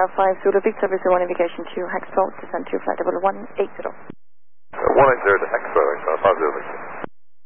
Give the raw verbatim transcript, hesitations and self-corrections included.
Sierra five Zulu Victor, visual one indication to Hexport, descend to flight level one eighty. Uh, one eighty to Hexport, uh, five Zulu Victor.